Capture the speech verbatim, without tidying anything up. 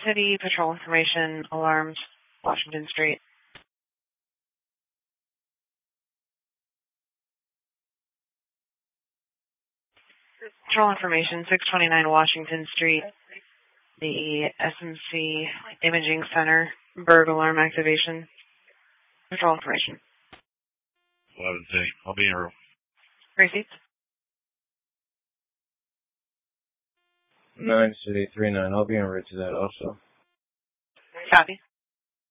City, patrol information, alarmed, Washington Street. Patrol information, six twenty-nine Washington Street, the S M C Imaging Center, Berg alarm activation. Patrol information. eleven City. I'll be in a room. Three seats. nine City, three nine. I'll be en route to that also. Copy.